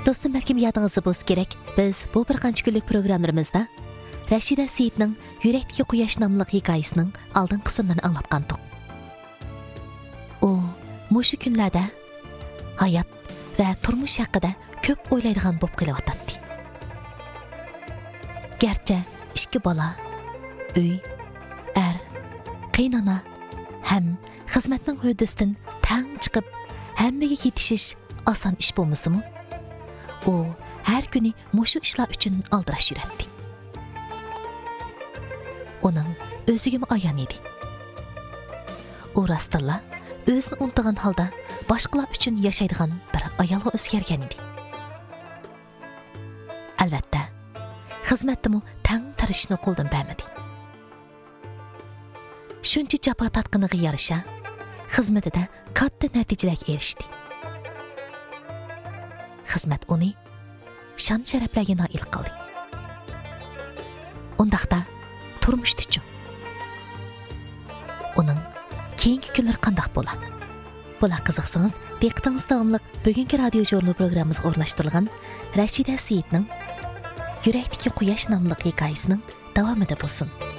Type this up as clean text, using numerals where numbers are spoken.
Dostum, belki yadınızda bo'lsa kerak, biz bu bir qancha kunlik programlarımızda Rashida Seyitning Yurakdagi quyosh nomli hikoyasining oldin qismlarini anglab qandik. U mushu kunlarda hayot va turmush haqida ko'p o'ylaydigan bo'lib qelyapti. Gerçi ikki bola, uy, qaynona ham xizmatning hudisidan tang chiqib, hammaga yetishish oson ish bo'lmasimi? U har kuni mushu ishlar uchun aldirash yuradi. Uning o'ziga ayon edi. U rostilla o'zini unutgan holda boshqalar uchun yashaydigan bir ayolga o'zgargan edi. Albatta, xizmatdimi tang tarishni qo'ldan bermadi. Shuncha jafo tatqiniga yarasha xizmatida katta natijalarga erishdi. Xizmat uni shon sharaflarga noil qildi. Undaqda turmushdichu. Uning keyingi kunlar qanday bo'ladi? Bular qiziqsangiz, diqqatingiz davomli bugungi radio jurnal programmamizga o'rnashtirilgan Rashida Seyitning Yurakdagi quyosh nomli hikoyasining davomida bo'lsin.